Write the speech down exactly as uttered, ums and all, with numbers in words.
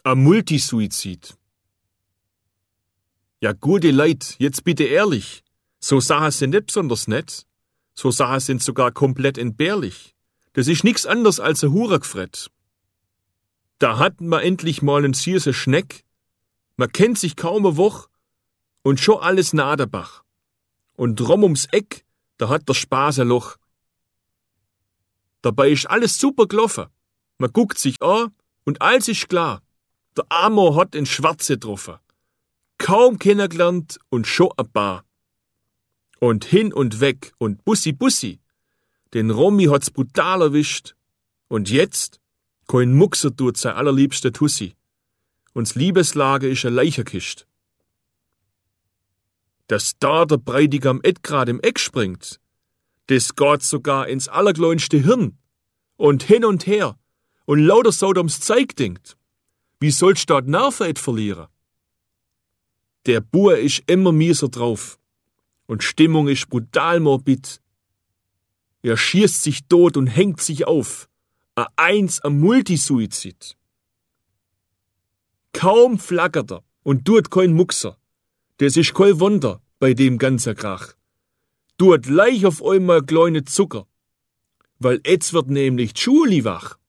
Ein Multisuizid. Ja, gute Leid, jetzt bitte ehrlich. So Sachen sind nicht besonders nett. So Sachen sind sogar komplett entbehrlich. Das ist nix anderes als ein Huragfrett. Da hatten wir endlich mal einen süßen Schneck. Man kennt sich kaum eine Woche und schon alles Naderbach. Und drum ums Eck, da hat der Spaß ein Loch. Dabei ist alles super gelaufen. Man guckt sich an und alles ist klar. Der Amor hat den Schwarze getroffen. Kaum kennengelernt und schon ein Paar. Und hin und weg und Bussi Bussi. Den Romy hat's brutal erwischt. Und jetzt? Kein Muxer tut sein allerliebster Tussi. Uns Liebeslage ist eine Leicherkist. Dass da der Bräutigam et grad im Eck springt, das geht sogar ins allerkleinste Hirn. Und hin und her. Und lauter Sodoms Zeug denkt. Wie sollst du dort Nerven et verlieren? Der Bur ist immer mieser drauf. Und Stimmung ist brutal morbid. Er schießt sich tot und hängt sich auf. A eins am Multisuizid. Kaum flackert er und tut kein Muxer. Das ist kein Wunder bei dem ganzen Krach. Tut gleich auf einmal kleine Zucker. Weil jetzt wird nämlich die Schule wach.